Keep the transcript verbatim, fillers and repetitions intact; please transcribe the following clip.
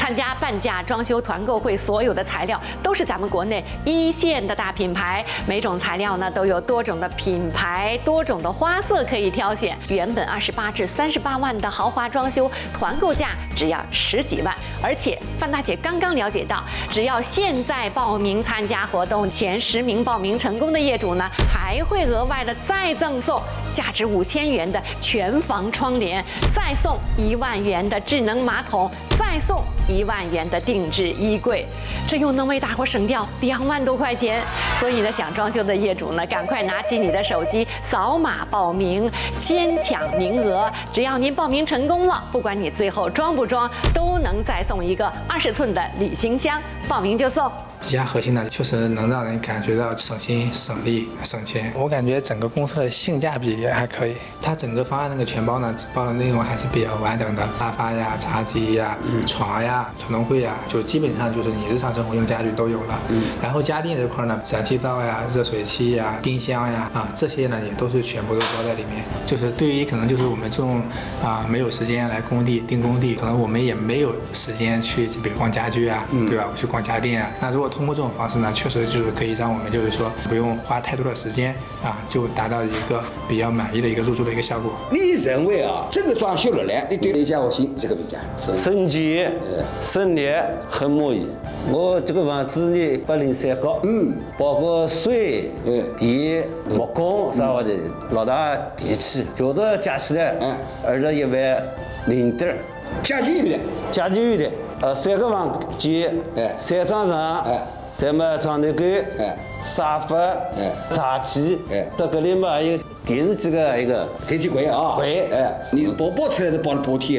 参加半价装修团购会，所有的材料都是咱们国内一线的大品牌，每种材料呢都有多种的品牌、多种的花色可以挑选。原本二十八至三十八万的豪华装修，团购价只要十几万。而且范大姐刚刚了解到，只要现在报名参加活动，前十名报名成功的业主呢，还会额外的再赠送价值五千元的全房窗帘，再送一万元的智能马桶，再送一万元的定制衣柜，这又能为大伙省掉两万多块钱。所以呢，想装修的业主呢，赶快拿起你的手机，扫码报名，先抢名额。只要您报名成功了，不管你最后装不装，都能再送一个二十寸的旅行箱，报名就送。 几家核心呢，确实能让人感觉到省心、省力、省钱。我感觉整个公司的性价比也还可以。它整个方案那个全包呢，包的内容还是比较完整的，沙发呀、茶几呀、嗯、床呀、传动柜呀，就基本上就是你日常生活用家具都有了。嗯、然后家电这块呢，燃气灶呀、热水器呀、冰箱呀啊这些呢，也都是全部都包在里面。就是对于可能就是我们这种啊没有时间来工地订工地，可能我们也没有时间去比如逛家具啊，嗯、对吧？我去逛家电啊，那如果通过这种方式呢，确实就是可以让我们就是说不用花太多的时间啊，就达到一个比较满意的一个入住的一个效果。 你认为啊，这个装修了来，你对哪家核心这个评价？ 省钱、省力，很满意。我这个房子呢，一百零三高，嗯，包括水、嗯、电、木工啥的，老大电器，全都加起来，嗯，二十一万零点。 家具有的， 家具有的，呃，三个房间，哎，三张床，哎，再么床头柜，哎，沙发，哎，茶几，哎，到这里嘛还有电视机个一个电器柜啊， 柜， 哎，你包包出来都包了补贴。